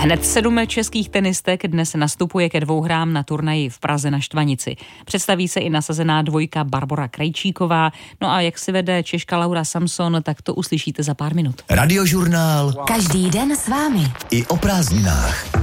Hned 7 českých tenistek dnes nastupuje ke 2 hrám na turnaji v Praze na Štvanici. Představí se i nasazená dvojka Barbora Krejčíková. No a jak si vede Češka Laura Samson, tak to uslyšíte za pár minut. Radiožurnál. Každý den s vámi. I o prázdninách.